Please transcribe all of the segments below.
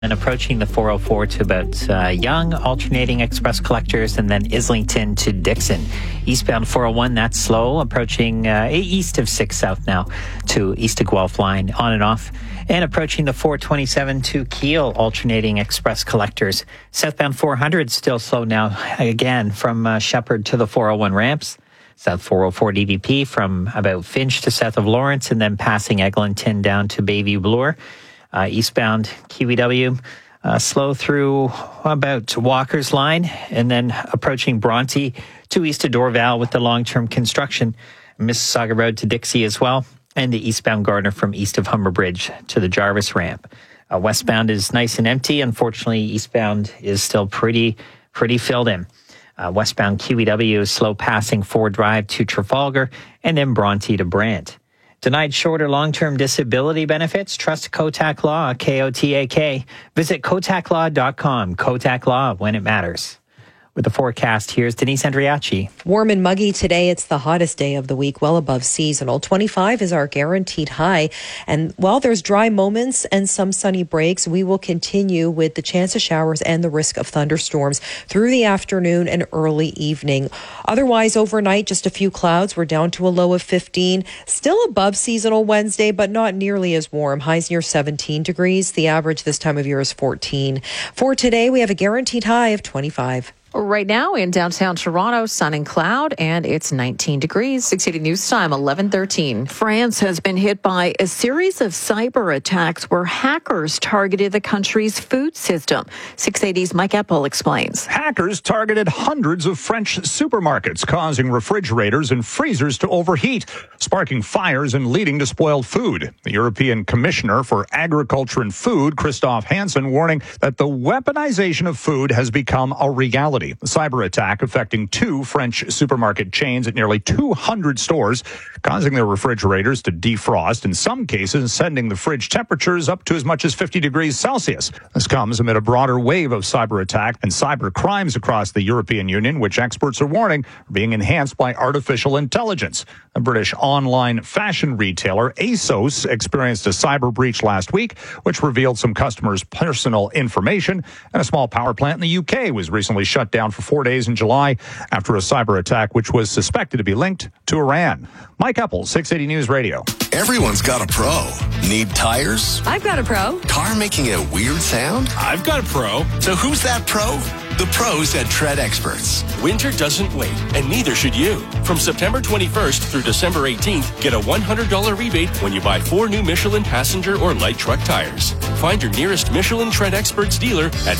And approaching the 404 to about Young, alternating express collectors, and then Islington to Dixon. Eastbound 401, that's slow, approaching east of 6 South now to east of Guelph line, on and off. And approaching the 427 to Kiel, alternating express collectors. Southbound 400 still slow now, again, from Shepherd to the 401 ramps. South 404 DVP from about Finch to south of Lawrence, and then passing Eglinton down to Bayview Bloor. Eastbound QEW, slow through about Walker's line, and then approaching Bronte to east of Dorval with the long-term construction. Mississauga Road to Dixie as well, and the eastbound Gardner from east of Humber Bridge to the Jarvis ramp. Westbound is nice and empty. Unfortunately, eastbound is still pretty filled in. Westbound QEW is slow passing Ford Drive to Trafalgar, and then Bronte to Brant. Denied short or long-term disability benefits? Trust Kotak Law, Kotak. Visit kotaklaw.com. Kotak Law, when it matters. With the forecast, here's Denise Andriachi. Warm and muggy today. It's the hottest day of the week, well above seasonal. 25 is our guaranteed high. And while there's dry moments and some sunny breaks, we will continue with the chance of showers and the risk of thunderstorms through the afternoon and early evening. Otherwise, overnight, just a few clouds. We're down to a low of 15. Still above seasonal Wednesday, but not nearly as warm. Highs near 17 degrees. The average this time of year is 14. For today, we have a guaranteed high of 25. Right now in downtown Toronto, sun and cloud, and it's 19 degrees. 680 News Time, 11:13. France has been hit by a series of cyber attacks where hackers targeted the country's food system. 680's Mike Eppel explains. Hackers targeted hundreds of French supermarkets, causing refrigerators and freezers to overheat, sparking fires and leading to spoiled food. The European Commissioner for Agriculture and Food, Christophe Hansen, warning that the weaponization of food has become a reality. The cyber attack affecting 2 French supermarket chains at nearly 200 stores, causing their refrigerators to defrost, in some cases sending the fridge temperatures up to as much as 50 degrees Celsius. This comes amid a broader wave of cyber attack and cyber crimes across the European Union, which experts are warning are being enhanced by artificial intelligence. A British online fashion retailer, ASOS, experienced a cyber breach last week, which revealed some customers' personal information, and a small power plant in the UK was recently shut down for 4 days in July after a cyber attack which was suspected to be linked to Iran. Mike Eppel, 680 News Radio. Everyone's got a pro. Need tires? I've got a pro. Car making a weird sound? I've got a pro. So who's that pro? The pros at Tread Experts. Winter doesn't wait, and neither should you. From September 21st through December 18th, get a $100 rebate when you buy 4 new Michelin passenger or light truck tires. Find your nearest Michelin Tread Experts dealer at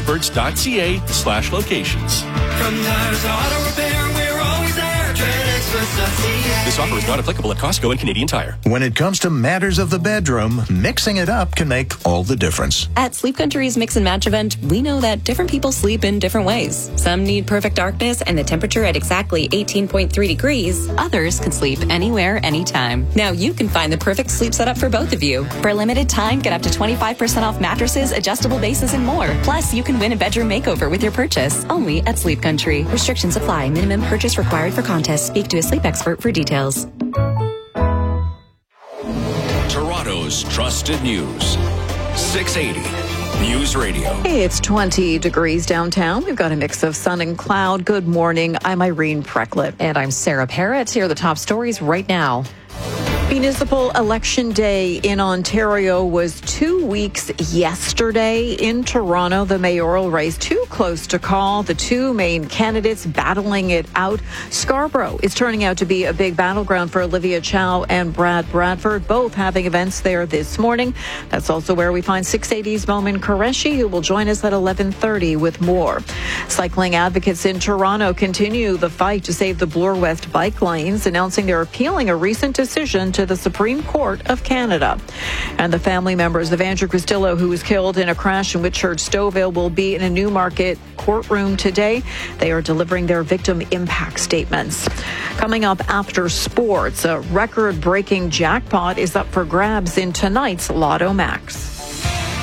treadexperts.ca/locations. From tires to auto repair, we're always there. TreadExperts.ca. This offer is not applicable at Costco and Canadian Tire. When it comes to matters of the bedroom, mixing it up can make all the difference. At Sleep Country's Mix and Match event, we know that different people sleep in different ways. Some need perfect darkness and the temperature at exactly 18.3 degrees. Others can sleep anywhere, anytime. Now you can find the perfect sleep setup for both of you. For a limited time, get up to 25% off mattresses, adjustable bases, and more. Plus, you can win a bedroom makeover with your purchase. Only at Sleep Country. Restrictions apply. Minimum purchase required for contest. Speak to a sleep expert for details. Toronto's trusted news. 680 News Radio. Hey, it's 20 degrees downtown. We've got a mix of sun and cloud. Good morning. I'm Irene Precklett. And I'm Sarah Parrott. Here are the top stories right now. Municipal Election Day in Ontario was 2 weeks yesterday. In Toronto, the mayoral race too close to call. The 2 main candidates battling it out. Scarborough is turning out to be a big battleground for Olivia Chow and Brad Bradford, both having events there this morning. That's also where we find 680's Momin Qureshi, who will join us at 11:30 with more. Cycling advocates in Toronto continue the fight to save the Bloor West bike lanes, announcing they're appealing a recent decision to the Supreme Court of Canada. And the family members of Andrew Castillo, who was killed in a crash in Whitchurch Stouffville, will be in a Newmarket courtroom today. They are delivering their victim impact statements. Coming up after sports, a record-breaking jackpot is up for grabs in tonight's Lotto Max.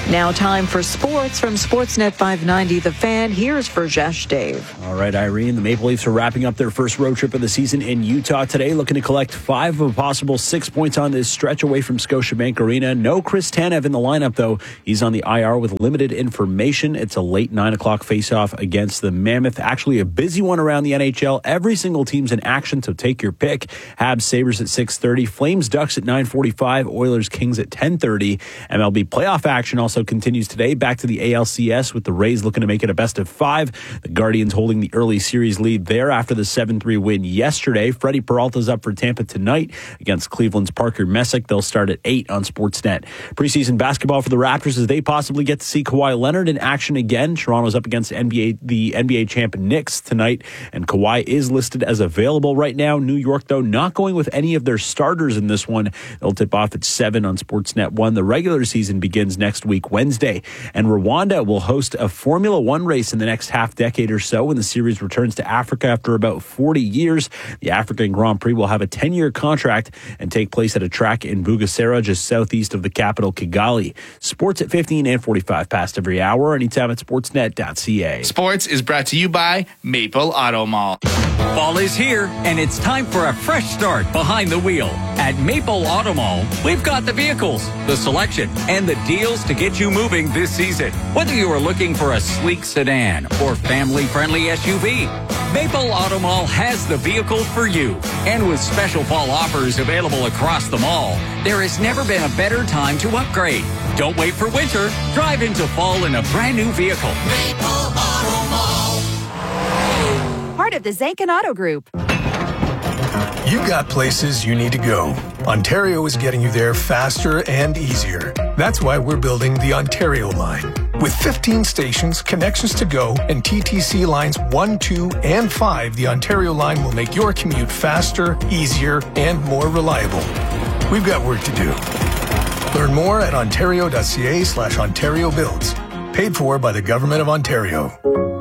Now time for sports from Sportsnet 590 The Fan. Here's Verjesh Dave. All right, Irene, the Maple Leafs are wrapping up their first road trip of the season in Utah today, looking to collect 5 of a possible 6 points on this stretch away from Scotiabank Arena. No Chris Tanev in the lineup, though. He's on the IR with limited information. It's a late 9 o'clock face-off against the Mammoth. Actually, a busy one around the NHL. Every single team's in action, so take your pick. Habs, Sabres at 6:30. Flames, Ducks at 9:45. Oilers, Kings at 10:30. MLB playoff action also continues today. Back to the ALCS with the Rays looking to make it a best of 5. The Guardians holding the early series lead there after the 7-3 win yesterday. Freddie Peralta's up for Tampa tonight against Cleveland's Parker Messick. They'll start at 8 on Sportsnet. Preseason basketball for the Raptors as they possibly get to see Kawhi Leonard in action again. Toronto's up against the NBA champ Knicks tonight, and Kawhi is listed as available right now. New York, though, not going with any of their starters in this one. They'll tip off at 7 on Sportsnet 1. The regular season begins next week, Wednesday, and Rwanda will host a Formula One race in the next half decade or so when the series returns to Africa after about 40 years. The African Grand Prix will have a 10-year contract and take place at a track in Bugesera, just southeast of the capital, Kigali. Sports at 15 and 45 past every hour, anytime at sportsnet.ca. Sports is brought to you by Maple Auto Mall. Fall is here, and it's time for a fresh start behind the wheel. At Maple Auto Mall, we've got the vehicles, the selection, and the deals to get you moving this season. Whether you are looking for a sleek sedan or family-friendly SUV, Maple Auto Mall has the vehicle for you. And with special fall offers available across the mall, there has never been a better time to upgrade. Don't wait for winter. Drive into fall in a brand new vehicle. Maple Auto Mall. Part of the Zanken Auto Group. You've got places you need to go. Ontario is getting you there faster and easier. That's why we're building the Ontario line. With 15 stations, connections to go, and TTC lines 1, 2, and 5, the Ontario line will make your commute faster, easier, and more reliable. We've got work to do. Learn more at ontario.ca/Ontario Builds. Paid for by the Government of Ontario.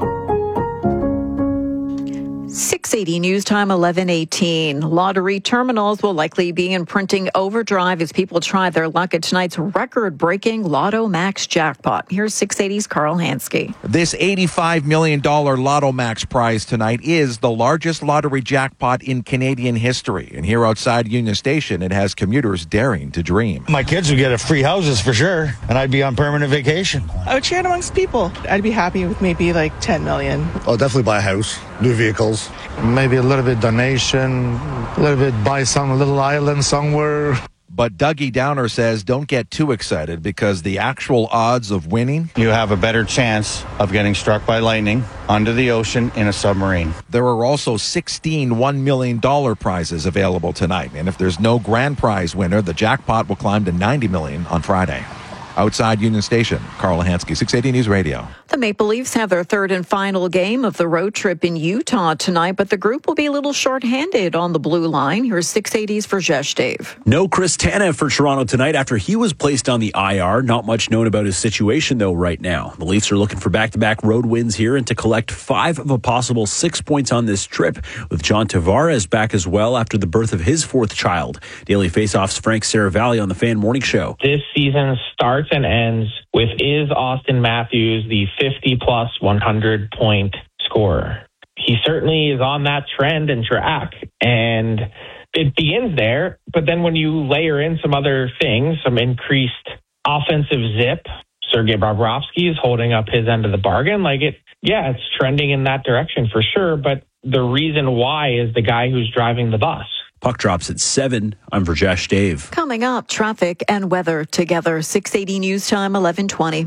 680 News Time 11:18. Lottery terminals will likely be in printing overdrive as people try their luck at tonight's record-breaking Lotto Max jackpot. Here's 680's Carl Hansky. This $85 million Lotto Max prize tonight is the largest lottery jackpot in Canadian history. And here outside Union Station, it has commuters daring to dream. My kids would get free houses for sure, and I'd be on permanent vacation. I would share it amongst people. I'd be happy with maybe like 10 million. I'll definitely buy a house, new vehicles. Maybe a little bit donation, a little bit buy some little island somewhere. But Dougie Downer says don't get too excited because the actual odds of winning... You have a better chance of getting struck by lightning under the ocean in a submarine. There are also 16 $1 million prizes available tonight. And if there's no grand prize winner, the jackpot will climb to $90 million on Friday. Outside Union Station, Carl Hansky, 680 News Radio. The Maple Leafs have their third and final game of the road trip in Utah tonight, but the group will be a little short-handed on the blue line. Here's 680's Verjesh Dave. No Chris Tanev for Toronto tonight after he was placed on the IR. Not much known about his situation, though, right now. The Leafs are looking for back-to-back road wins here and to collect 5 of a possible 6 points on this trip, with John Tavares back as well after the birth of his 4th child. Daily Faceoff's Frank Saravalli on the Fan Morning Show. This season starts and ends with is Austin Matthews the 50-plus 100-point scorer. He certainly is on that trend and track, and it begins there. But then when you layer in some other things, some increased offensive zip, Sergei Bobrovsky is holding up his end of the bargain. It's trending in that direction for sure, but the reason why is the guy who's driving the bus. Puck drops at 7. I'm Verjesh Dave. Coming up, traffic and weather together. 680 News Time, 11:20.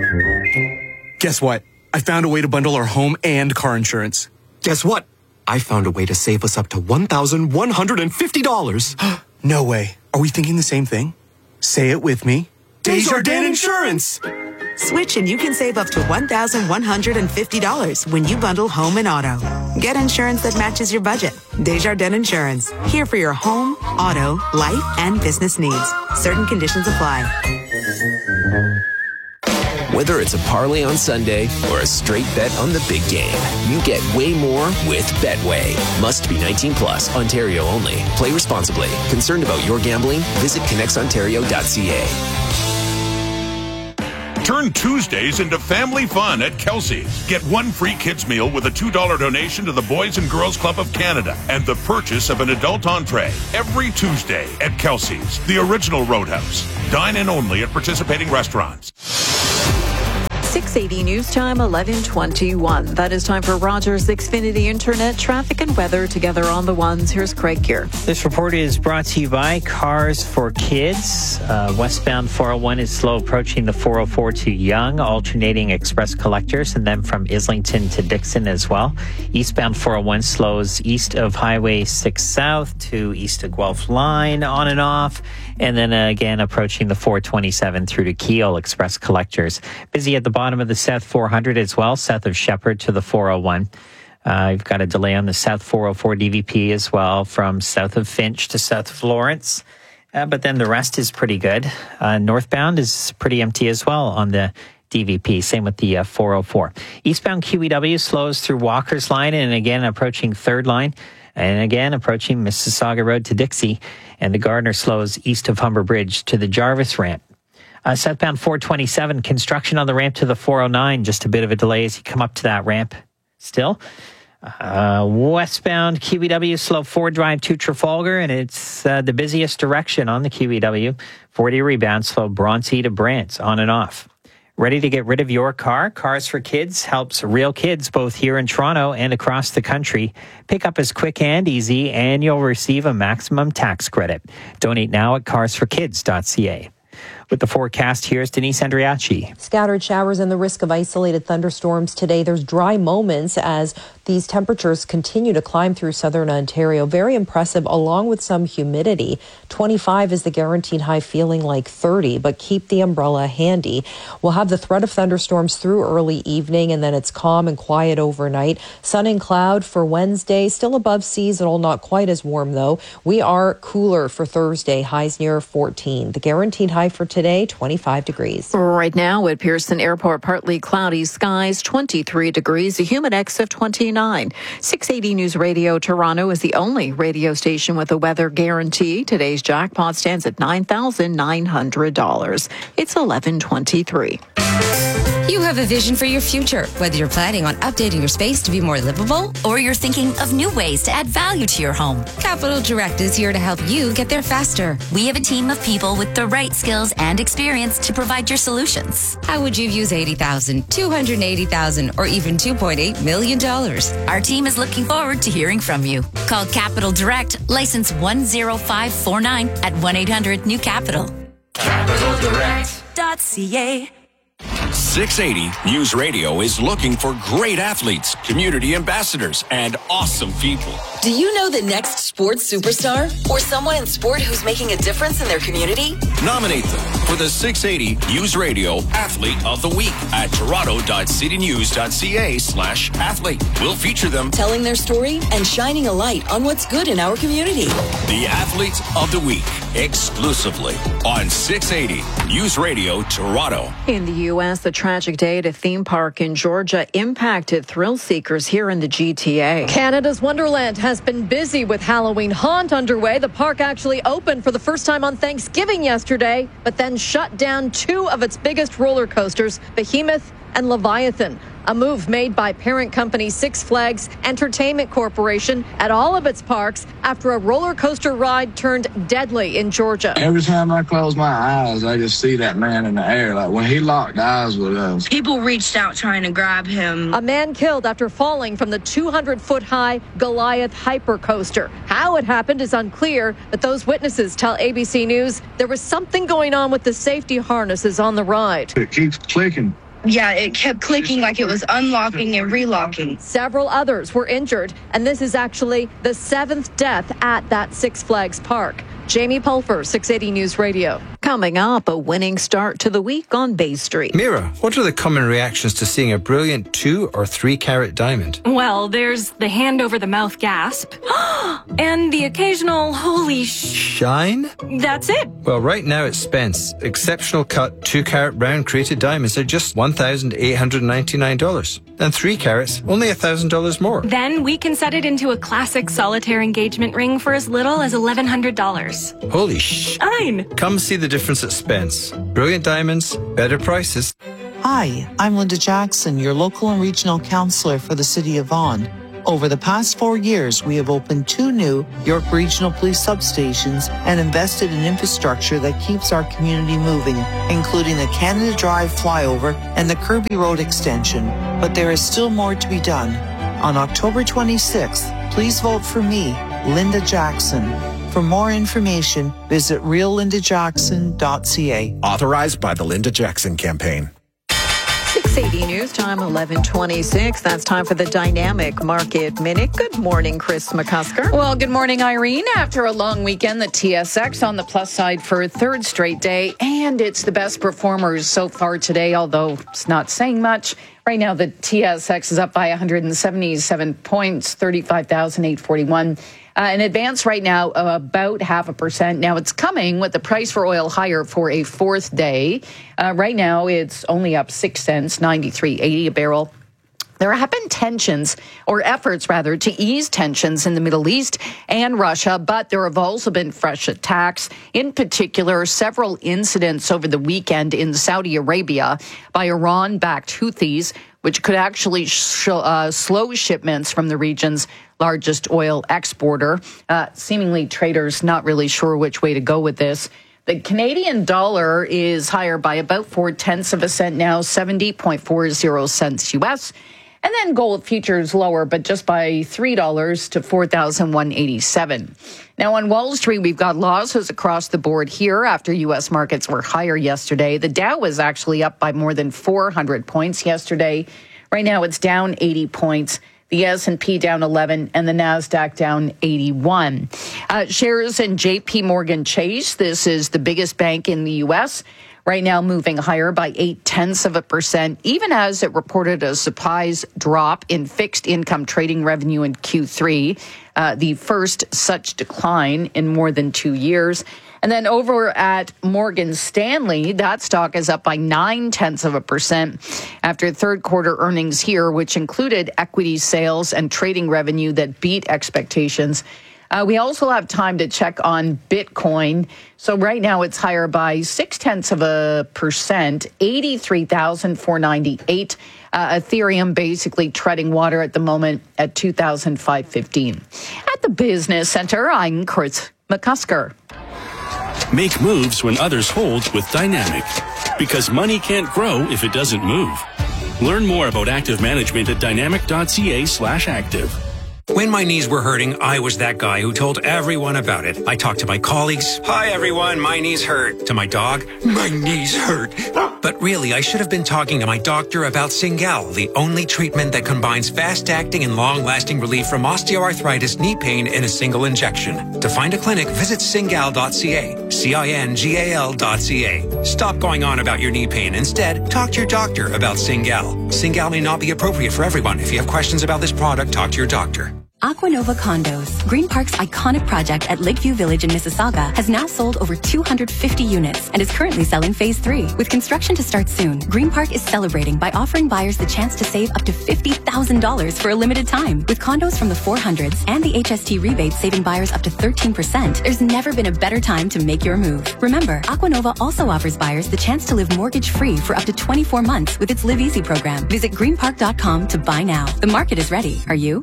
Guess what? I found a way to bundle our home and car insurance. Guess what? I found a way to save us up to $1,150. No way. Are we thinking the same thing? Say it with me. Desjardins Insurance! Switch and you can save up to $1,150 when you bundle home and auto. Get insurance that matches your budget. Desjardins Insurance. Here for your home, auto, life, and business needs. Certain conditions apply. Whether it's a parlay on Sunday or a straight bet on the big game, you get way more with Betway. Must be 19 plus, Ontario only. Play responsibly. Concerned about your gambling? Visit connectsontario.ca. Turn Tuesdays into family fun at Kelsey's. Get one free kids meal with a $2 donation to the Boys and Girls Club of Canada and the purchase of an adult entree every Tuesday at Kelsey's, the original Roadhouse. Dine in only at participating restaurants. 680 News Time, 11:21. That is time for Rogers Xfinity Internet traffic and weather together on the ones. Here's Craig Gear. This report is brought to you by Cars for Kids. Westbound 401 is slow approaching the 404 to Young, alternating express collectors, and then from Islington to Dixon as well. Eastbound 401 slows east of Highway 6 South to east of Guelph Line, on and off, and then again approaching the 427 through to Keele express collectors. Busy at the bottom of the South 400 as well, south of Shepherd to the 401. You've got a delay on the South 404 DVP as well, from south of Finch to south of Lawrence. But then the rest is pretty good. Northbound is pretty empty as well on the DVP. Same with the 404. Eastbound QEW slows through Walker's Line and again approaching Third Line. And again, approaching Mississauga Road to Dixie. And the Gardner slows east of Humber Bridge to the Jarvis ramp. Southbound 427, construction on the ramp to the 409. Just a bit of a delay as you come up to that ramp still. Westbound QEW, slow Ford Drive to Trafalgar, and it's the busiest direction on the QEW. 40 rebound, slow Bronte to Brant, on and off. Ready to get rid of your car? Cars for Kids helps real kids both here in Toronto and across the country. Pick up is quick and easy, and you'll receive a maximum tax credit. Donate now at carsforkids.ca. With the forecast, here's Denise Andriachi. Scattered showers and the risk of isolated thunderstorms today. There's dry moments as these temperatures continue to climb through southern Ontario. Very impressive, along with some humidity. 25 is the guaranteed high, feeling like 30, but keep the umbrella handy. We'll have the threat of thunderstorms through early evening, and then it's calm and quiet overnight. Sun and cloud for Wednesday, still above seasonal, not quite as warm though. We are cooler for Thursday, highs near 14. The guaranteed high for today, 25 degrees. Right now at Pearson Airport, partly cloudy skies, 23 degrees, a humid X of 29. 680 News Radio Toronto is the only radio station with a weather guarantee. Today's jackpot stands at $9,900. It's 11:23. You have a vision for your future, whether you're planning on updating your space to be more livable or you're thinking of new ways to add value to your home. Capital Direct is here to help you get there faster. We have a team of people with the right skills and experience to provide your solutions. How would you use $80,000, $280,000, or even $2.8 million? Our team is looking forward to hearing from you. Call Capital Direct, license 10549 at 1-800-NEW-CAPITAL. CapitalDirect.ca. 680 News Radio is looking for great athletes, community ambassadors, and awesome people. Do you know the next sports superstar or someone in sport who's making a difference in their community? Nominate them for the 680 News Radio Athlete of the Week at toronto.citynews.ca/athlete. We'll feature them telling their story and shining a light on what's good in our community. The Athlete of the Week, exclusively on 680 News Radio Toronto. In the U.S., the tragic day at a theme park in Georgia impacted thrill seekers here in the GTA. Canada's Wonderland has been busy with Halloween haunt underway. The park actually opened for the first time on Thanksgiving yesterday, but then shut down two of its biggest roller coasters, Behemoth and Leviathan. A move made by parent company Six Flags Entertainment Corporation at all of its parks after a roller coaster ride turned deadly in Georgia. Every time I close my eyes, I just see that man in the air. Like when he locked eyes with us. People reached out trying to grab him. A man killed after falling from the 200-foot-high Goliath hypercoaster. How it happened is unclear, but those witnesses tell ABC News there was something going on with the safety harnesses on the ride. It keeps clicking. Yeah, it kept clicking like it was unlocking and relocking. Several others were injured, and this is actually the 7th death at that Six Flags park. Jamie Pulfer, 680 News Radio. Coming up, a winning start to the week on Bay Street. Mira, what are the common reactions to seeing a brilliant 2 or 3 carat diamond? Well, there's the hand over the mouth gasp and the occasional holy shine. That's it. Well, right now at Spence, exceptional cut 2 carat round crated diamonds are just $1,899. And 3 carats, only $1,000 more. Then we can set it into a classic solitaire engagement ring for as little as $1,100. Holy shine! Fine. Come see the difference at Spence. Brilliant diamonds, better prices. Hi, I'm Linda Jackson, your local and regional counselor for the City of Vaughan. Over the past 4 years, we have opened 2 new York Regional Police substations and invested in infrastructure that keeps our community moving, including the Canada Drive flyover and the Kirby Road extension. But there is still more to be done. On October 26th, please vote for me, Linda Jackson. For more information, visit reallindajackson.ca. Authorized by the Linda Jackson Campaign. 680 News Time, 11:26. That's time for the Dynamic Market Minute. Good morning, Chris McCusker. Well, good morning, Irene. After a long weekend, the TSX on the plus side for a third straight day, and it's the best performers so far today, although it's not saying much. Right now, the TSX is up by 177 points, 35,841. An advance right now of about 0.5%. Now, it's coming with the price for oil higher for a fourth day. Right now, it's only up 6 cents, 93.80 a barrel. There have been tensions, or efforts rather, to ease tensions in the Middle East and Russia, but there have also been fresh attacks. In particular, several incidents over the weekend in Saudi Arabia by Iran-backed Houthis, which could actually slow shipments from the region's largest oil exporter. Seemingly, traders not really sure which way to go with this. The Canadian dollar is higher by about 0.4 cents now, 70.40 cents U.S., and then gold futures lower, but just by $3 to $4,187. Now on Wall Street, we've got losses across the board here after U.S. markets were higher yesterday. The Dow was actually up by more than 400 points yesterday. Right now, it's down 80 points. The S&P down 11 and the NASDAQ down 81. Shares in J.P. Morgan Chase, this is the biggest bank in the U.S., right now moving higher by 0.8%, even as it reported a surprise drop in fixed income trading revenue in Q3, the first such decline in more than 2 years. And then over at Morgan Stanley, that stock is up by 0.9% after third quarter earnings here, which included equity sales and trading revenue that beat expectations. We also have time to check on Bitcoin. So right now it's higher by 0.6%, 83,498. Ethereum basically treading water at the moment at 2,515. At the Business Center, I'm Chris McCusker. Make moves when others hold with Dynamic, because money can't grow if it doesn't move. Learn more about active management at dynamic.ca/active. When my knees were hurting, I was that guy who told everyone about it. I talked to my colleagues. Hi, everyone. My knees hurt. To my dog. My knees hurt. But really, I should have been talking to my doctor about Cingal, the only treatment that combines fast-acting and long-lasting relief from osteoarthritis knee pain in a single injection. To find a clinic, visit cingal.ca. CINGAL.ca. Stop going on about your knee pain. Instead, talk to your doctor about Cingal. Cingal may not be appropriate for everyone. If you have questions about this product, talk to your doctor. Aquanova Condos, Green Park's iconic project at Lakeview Village in Mississauga, has now sold over 250 units and is currently selling Phase 3. With construction to start soon, Green Park is celebrating by offering buyers the chance to save up to $50,000 for a limited time. With condos from the 400s and the HST rebate saving buyers up to 13%, there's never been a better time to make your move. Remember, Aquanova also offers buyers the chance to live mortgage-free for up to 24 months with its Live Easy program. Visit greenpark.com to buy now. The market is ready. Are you?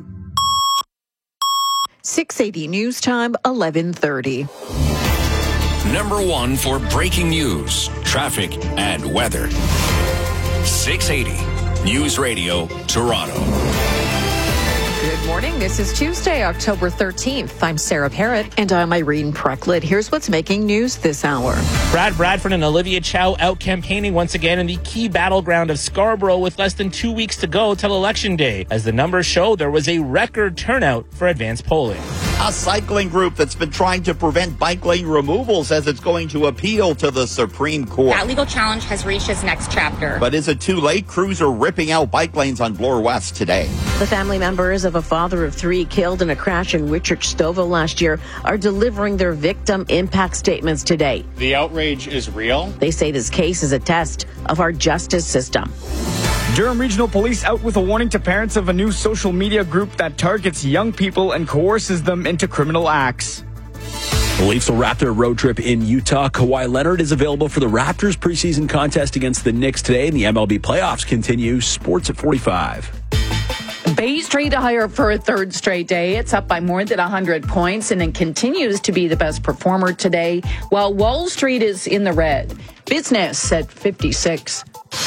680 News Time, 11:30. Number one for breaking news, traffic, and weather. 680 News Radio, Toronto. Good morning. This is Tuesday, October 13th. I'm Sarah Parrott. And I'm Irene Precklett. Here's what's making news this hour. Brad Bradford and Olivia Chow out campaigning once again in the key battleground of Scarborough with less than 2 weeks to go till Election Day. As the numbers show, there was a record turnout for advanced polling. A cycling group that's been trying to prevent bike lane removal says it's going to appeal to the Supreme Court. That legal challenge has reached its next chapter. But is it too late? Crews are ripping out bike lanes on Bloor West today. The family members of a father of 3 killed in a crash in Whitchurch Stouffville last year are delivering their victim impact statements today. The outrage is real. They say this case is a test of our justice system. Durham Regional Police out with a warning to parents of a new social media group that targets young people and coerces them into criminal acts. The Leafs will wrap their road trip in Utah. Kawhi Leonard is available for the Raptors preseason contest against the Knicks today, and the MLB playoffs continue. Sports at 45. Bay Street higher for a third straight day. It's up by more than 100 points and it continues to be the best performer today, while Wall Street is in the red. Business at 56.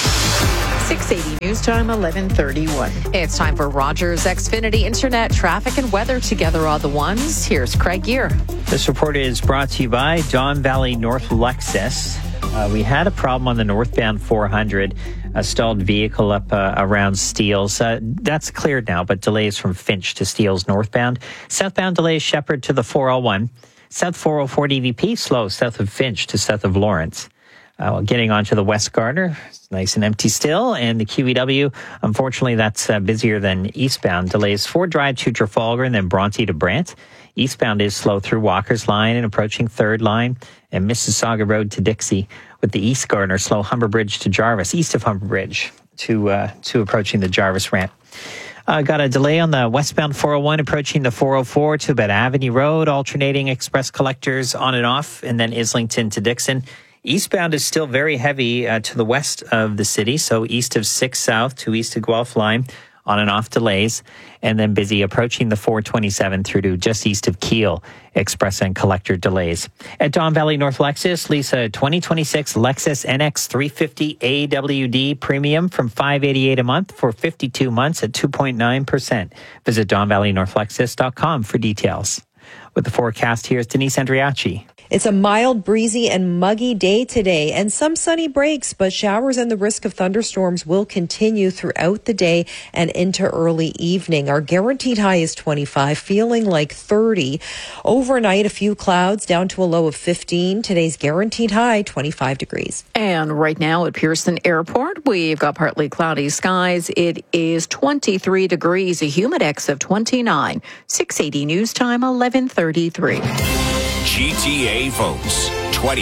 680 News Time, 11:31. It's time for Rogers Xfinity Internet traffic and weather together on the ones. Here's Craig Gear. This report is brought to you by Don Valley North Lexus. We had a problem on the northbound 400, a stalled vehicle up around Steeles. That's cleared now, but delays from Finch to Steeles northbound. Southbound delays Shepherd to the 401. South 404 DVP slow south of Finch to south of Lawrence. Getting onto the West Gardner, it's nice and empty still. And the QEW, unfortunately, that's busier than eastbound. Delays Ford Drive to Trafalgar and then Bronte to Brant. Eastbound is slow through Walker's Line and approaching Third Line and Mississauga Road to Dixie, with the East Gardner slow Humber Bridge to Jarvis, east of Humber Bridge to approaching the Jarvis ramp. Got a delay on the westbound 401 approaching the 404 to about Avenue Road, alternating express collectors on and off, and then Islington to Dixon. Eastbound is still very heavy to the west of the city, so east of 6 South to east of Guelph Line, on and off delays, and then busy approaching the 427 through to just east of Kiel, express and collector delays. At Don Valley North Lexus, lease a 2026 Lexus NX 350 AWD Premium from $588 a month for 52 months at 2.9%. Visit DonValleyNorthLexus.com for details. With the forecast, here's Denise Andriachi. It's a mild, breezy, and muggy day today, and some sunny breaks, but showers and the risk of thunderstorms will continue throughout the day and into early evening. Our guaranteed high is 25, feeling like 30. Overnight, a few clouds down to a low of 15. Today's guaranteed high, 25 degrees. And right now at Pearson Airport, we've got partly cloudy skies. It is 23 degrees, a humidex of 29. 680 News Time, 11:33. GTA votes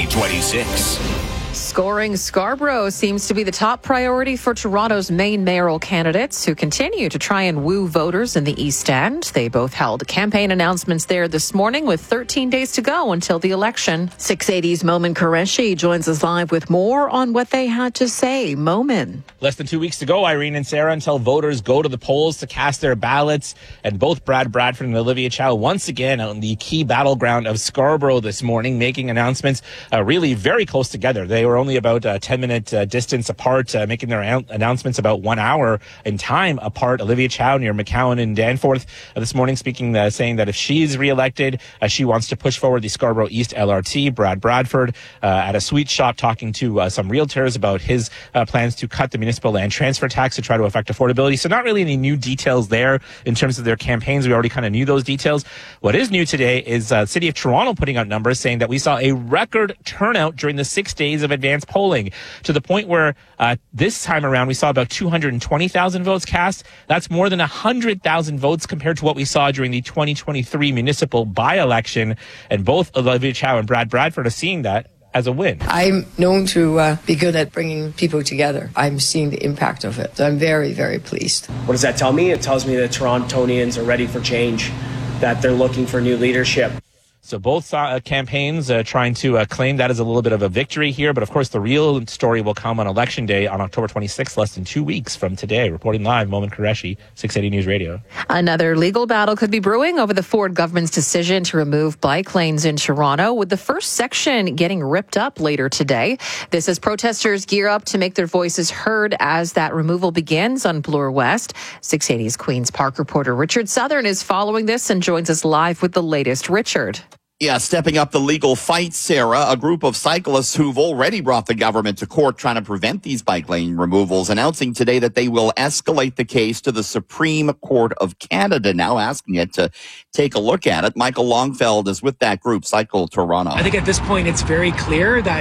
2026. Scoring Scarborough seems to be the top priority for Toronto's main mayoral candidates, who continue to try and woo voters in the East End. They both held campaign announcements there this morning with 13 days to go until the election. 680's Momin Qureshi joins us live with more on what they had to say. Momin. Less than 2 weeks to go, Irene and Sarah, until voters go to the polls to cast their ballots. And both Brad Bradford and Olivia Chow once again on the key battleground of Scarborough this morning, making announcements really very close together. They were only about a 10-minute distance apart, making their announcements about 1 hour in time apart. Olivia Chow near McCowan and Danforth this morning saying that if she's reelected, she wants to push forward the Scarborough East LRT. Brad Bradford at a sweet shop talking to some realtors about his plans to cut the municipal land transfer tax to try to affect affordability. So not really any new details there in terms of their campaigns. We already kind of knew those details. What is new today is the City of Toronto putting out numbers saying that we saw a record turnout during the 6 days of advanced polling, to the point where this time around we saw about 220,000 votes cast. That's more than 100,000 votes compared to what we saw during the 2023 municipal by-election. And both Olivia Chow and Brad Bradford are seeing that as a win. I'm known to be good at bringing people together. I'm seeing the impact of it. So I'm very, very pleased. What does that tell me? It tells me that Torontonians are ready for change, that they're looking for new leadership. So both campaigns trying to claim that as a little bit of a victory here. But of course, the real story will come on Election Day on October 26th, less than 2 weeks from today. Reporting live, Momin Qureshi, 680 News Radio. Another legal battle could be brewing over the Ford government's decision to remove bike lanes in Toronto, with the first section getting ripped up later today. This as protesters gear up to make their voices heard as that removal begins on Bloor West. 680's Queen's Park reporter Richard Southern is following this and joins us live with the latest. Richard. Yeah, stepping up the legal fight, Sarah, a group of cyclists who've already brought the government to court trying to prevent these bike lane removals, announcing today that they will escalate the case to the Supreme Court of Canada, now asking it to take a look at it. Michael Longfeld is with that group, Cycle Toronto. I think at this point it's very clear that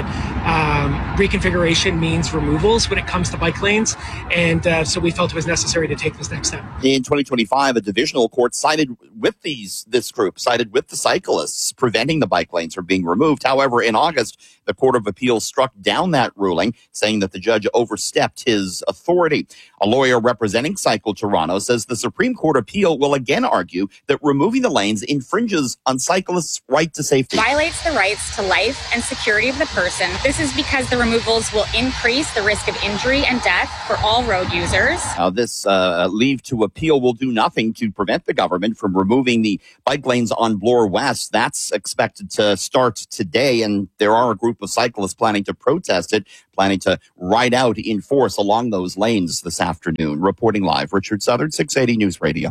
reconfiguration means removals when it comes to bike lanes, and so we felt it was necessary to take this next step. In 2025, a divisional court sided with this group, sided with the cyclists, preventing the bike lanes from being removed. However, in August, The Court of Appeals struck down that ruling, saying that the judge overstepped his authority. A lawyer representing Cycle Toronto says the Supreme Court appeal will again argue that removing the lanes infringes on cyclists' right to safety. Violates the rights to life and security of the person. This is because the removals will increase the risk of injury and death for all road users. This leave to appeal will do nothing to prevent the government from removing the bike lanes on Bloor West. That's expected to start today, and there are a group of cyclists planning to protest it, planning to ride out in force along those lanes this afternoon. Reporting live, Richard Southern, 680 News Radio.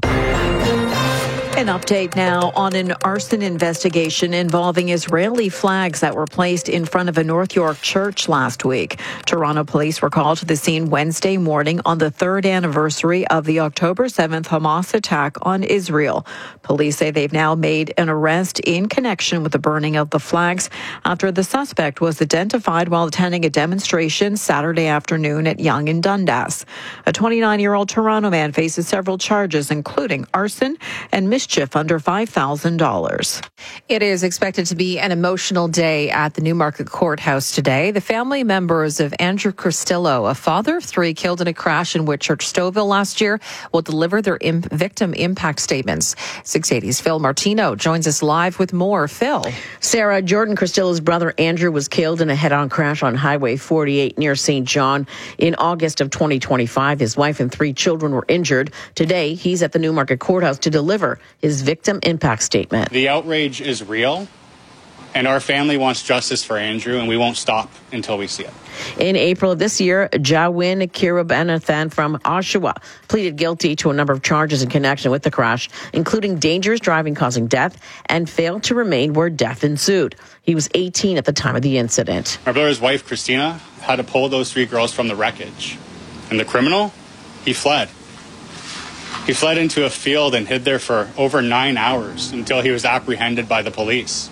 An update now on an arson investigation involving Israeli flags that were placed in front of a North York church last week. Toronto police were called to the scene Wednesday morning on the third anniversary of the October 7th Hamas attack on Israel. Police say they've now made an arrest in connection with the burning of the flags after the suspect was identified while attending a demonstration Saturday afternoon at Yonge and Dundas. A 29-year-old Toronto man faces several charges, including arson and mischief under $5,000. It is expected to be an emotional day at the Newmarket Courthouse today. The family members of Andrew Cristillo, a father of three killed in a crash in Whitchurch Stouffville last year, will deliver their victim impact statements. 680's Phil Martino joins us live with more. Phil. Sarah, Jordan Cristillo's brother Andrew was killed in a head-on crash on Highway 48 near St. John in August of 2025. His wife and three children were injured. Today, he's at the Newmarket Courthouse to deliver his victim impact statement. The outrage is real, and our family wants justice for Andrew, and we won't stop until we see it. In April of this year, Jawin Kirabanathan from Oshawa pleaded guilty to a number of charges in connection with the crash, including dangerous driving causing death, and failed to remain where death ensued. He was 18 at the time of the incident. My brother's wife, Christina, had to pull those three girls from the wreckage. And the criminal, he fled. He fled into a field and hid there for over 9 hours until he was apprehended by the police.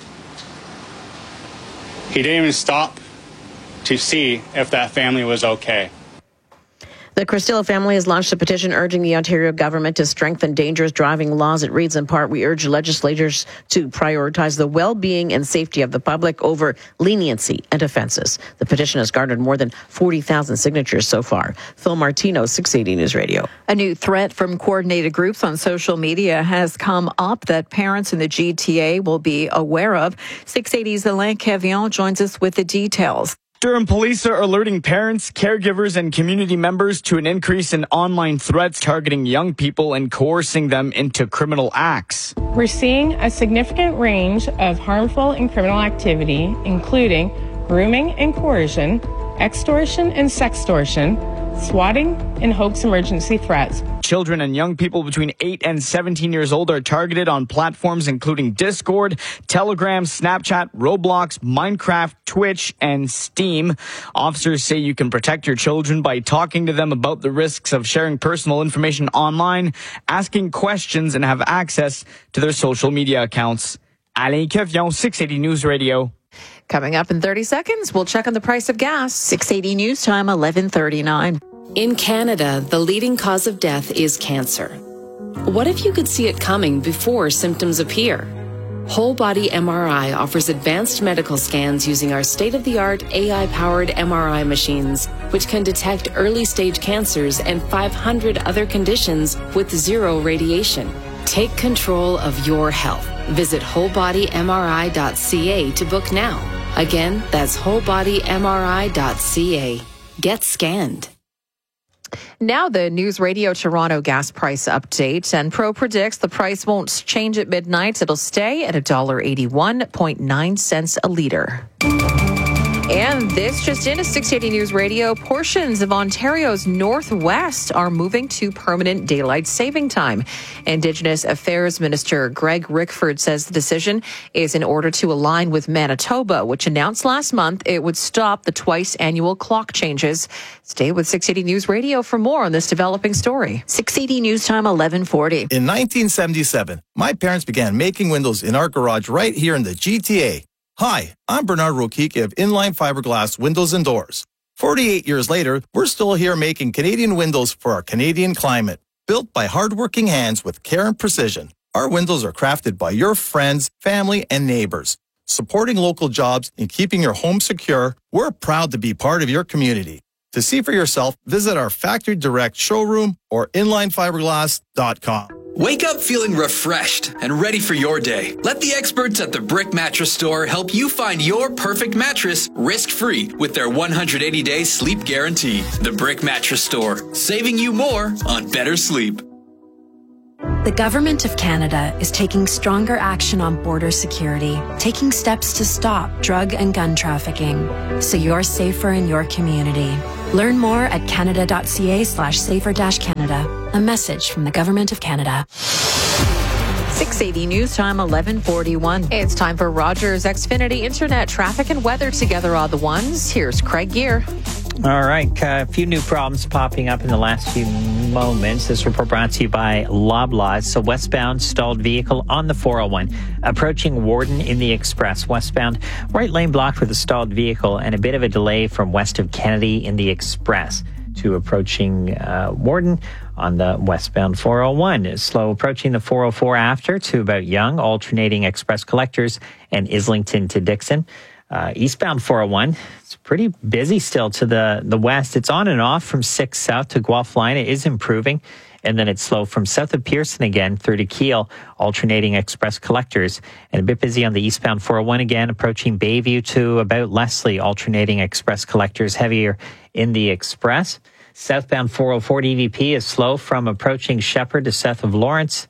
He didn't even stop to see if that family was okay. The Cristillo family has launched a petition urging the Ontario government to strengthen dangerous driving laws. It reads in part, we urge legislators to prioritize the well-being and safety of the public over leniency and offenses. The petition has garnered more than 40,000 signatures so far. Phil Martino, 680 News Radio. A new threat from coordinated groups on social media has come up that parents in the GTA will be aware of. 680's Alain Cavion joins us with the details. Durham police are alerting parents, caregivers, and community members to an increase in online threats targeting young people and coercing them into criminal acts. We're seeing a significant range of harmful and criminal activity, including grooming and coercion, extortion and sextortion, swatting, and hoax emergency threats. Children and young people between 8 and 17 years old are targeted on platforms including Discord, Telegram, Snapchat, Roblox, Minecraft, Twitch, and Steam. Officers say you can protect your children by talking to them about the risks of sharing personal information online, asking questions, and have access to their social media accounts. Alain Cavion, 680 News Radio. Coming up in 30 seconds, we'll check on the price of gas. 680 News Time, 11:39. In Canada, the leading cause of death is cancer. What if you could see it coming before symptoms appear? Whole Body MRI offers advanced medical scans using our state-of-the-art AI-powered MRI machines, which can detect early-stage cancers and 500 other conditions with zero radiation. Take control of your health. Visit wholebodymri.ca to book now. Again, that's wholebodymri.ca. Get scanned. Now the News Radio Toronto gas price update, and Pro predicts the price won't change at midnight. It'll stay at $1.81.9 a litre. And this just in, 680 News Radio. Portions of Ontario's northwest are moving to permanent daylight saving time. Indigenous Affairs Minister Greg Rickford says the decision is in order to align with Manitoba, which announced last month it would stop the twice annual clock changes. Stay with 680 News Radio for more on this developing story. 680 News Time, 11:40. In 1977, my parents began making windows in our garage right here in the GTA. Hi, I'm Bernard Roquique of Inline Fiberglass Windows and Doors. 48 years later, we're still here making Canadian windows for our Canadian climate. Built by hardworking hands with care and precision, our windows are crafted by your friends, family, and neighbors. supporting local jobs, and keeping your home secure, we're proud to be part of your community. To see for yourself, visit our Factory Direct showroom or inlinefiberglass.com. Wake up feeling refreshed and ready for your day. Let the experts at the Brick Mattress Store help you find your perfect mattress risk-free with their 180-day sleep guarantee. The Brick Mattress Store, saving you more on better sleep. The Government of Canada is taking stronger action on border security, taking steps to stop drug and gun trafficking, so you're safer in your community. Learn more at canada.ca/safer-canada. A message from the Government of Canada. 680 News Time, 11:41. It's time for Rogers Xfinity Internet traffic and weather together on the ones. Here's Craig Gear. All right, a few new problems popping up in the last few moments. This report brought to you by Loblaws. So westbound stalled vehicle on the 401 approaching Warden in the Express. Westbound right lane blocked with a stalled vehicle and a bit of a delay from west of Kennedy in the Express to approaching Warden on the westbound 401. Slow approaching the 404 after to about Yonge, alternating Express Collectors and Islington to Dixon. Eastbound 401, it's pretty busy still to the west. It's on and off from 6 south to Guelph line. It is improving. And then it's slow from south of Pearson again through to Kiel, alternating Express Collectors. And a bit busy on the eastbound 401 again, approaching Bayview to about Leslie, alternating Express Collectors, heavier in the Express. Southbound 404 DVP is slow from approaching Shepherd to south of Lawrence.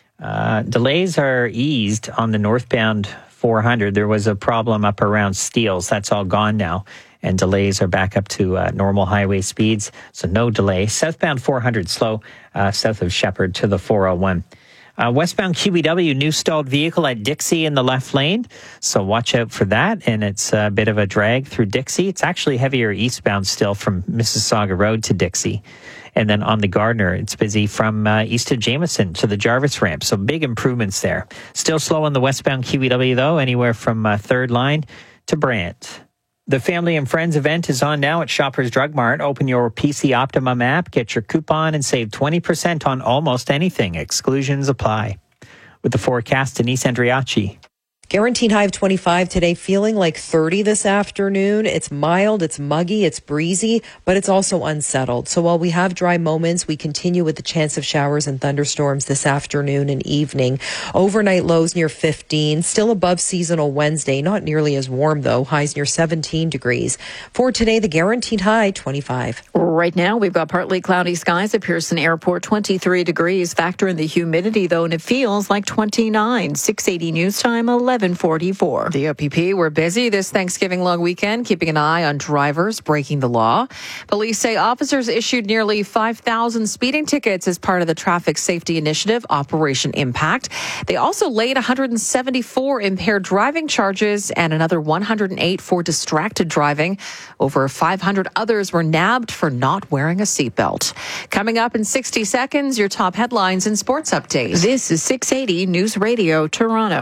Delays are eased on the northbound 400. There was a problem up around Steeles. That's all gone now. And delays are back up to normal highway speeds. So no delay. Southbound 400 slow south of Shepherd to the 401. Westbound QEW, new stalled vehicle at Dixie in the left lane. So watch out for that. And it's a bit of a drag through Dixie. It's actually heavier eastbound still from Mississauga Road to Dixie. And then on the Gardner, it's busy from east of Jameson to the Jarvis ramp. So big improvements there. Still slow on the westbound QEW, though, anywhere from third line to Brant. The Family and Friends event is on now at Shoppers Drug Mart. Open your PC Optimum app, get your coupon, and save 20% on almost anything. Exclusions apply. With the forecast, Denise Andriachi. Guaranteed high of 25 today, feeling like 30 this afternoon. It's mild, it's muggy, it's breezy, but it's also unsettled. So while we have dry moments, we continue with the chance of showers and thunderstorms this afternoon and evening. Overnight lows near 15, still above seasonal Wednesday, not nearly as warm though, highs near 17 degrees. For today, the guaranteed high, 25. Right now, we've got partly cloudy skies at Pearson Airport, 23 degrees. Factor in the humidity though, and it feels like 29. 680 News Time, 11:44. The OPP were busy this Thanksgiving long weekend, keeping an eye on drivers breaking the law. Police say officers issued nearly 5,000 speeding tickets as part of the traffic safety initiative, Operation Impact. They also laid 174 impaired driving charges and another 108 for distracted driving. Over 500 others were nabbed for not wearing a seatbelt. Coming up in 60 seconds, your top headlines and sports updates. This is 680 News Radio, Toronto.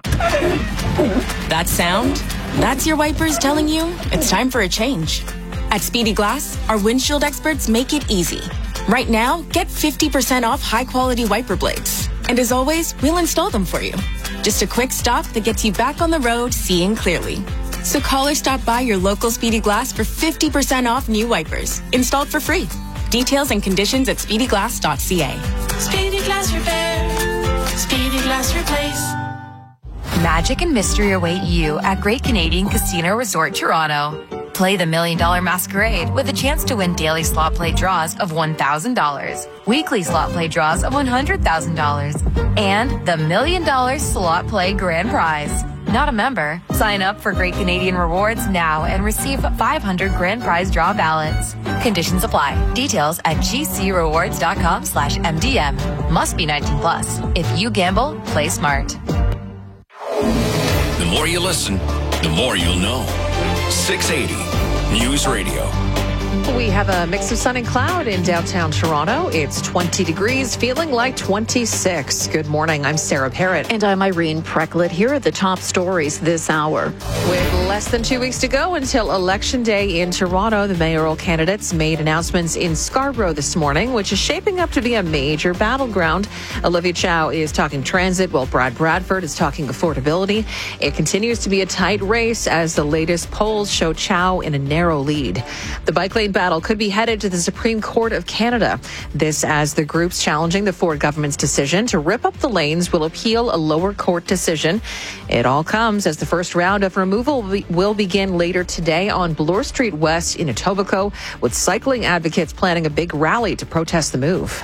That sound? That's your wipers telling you it's time for a change. At Speedy Glass, our windshield experts make it easy. Right now, get 50% off high-quality wiper blades. And as always, we'll install them for you. Just a quick stop that gets you back on the road seeing clearly. So call or stop by your local Speedy Glass for 50% off new wipers, installed for free. Details and conditions at speedyglass.ca. Speedy Glass Repair. Speedy Glass Replace. Magic and mystery await you at Great Canadian Casino Resort Toronto. Play the $1 Million Masquerade with a chance to win daily slot play draws of $1,000, weekly slot play draws of $100,000, and the $1 Million Slot Play Grand Prize. Not a member? Sign up for Great Canadian Rewards now and receive 500 grand prize draw ballots. Conditions apply. Details at gcrewards.com/MDM. Must be 19 plus. If you gamble, play smart. The more you listen, the more you'll know. 680 News Radio. We have a mix of sun and cloud in downtown Toronto. It's 20 degrees, feeling like 26. Good morning. I'm Sarah Parrott. And I'm Irene Precklett. Here are the top stories this hour. With less than 2 weeks to go until Election Day in Toronto, the mayoral candidates made announcements in Scarborough this morning, which is shaping up to be a major battleground. Olivia Chow is talking transit, while Brad Bradford is talking affordability. It continues to be a tight race as the latest polls show Chow in a narrow lead. The bike lane battle could be headed to the Supreme Court of Canada. This as the groups challenging the Ford government's decision to rip up the lanes will appeal a lower court decision. It all comes as the first round of removal will begin later today on Bloor Street West in Etobicoke, with cycling advocates planning a big rally to protest the move.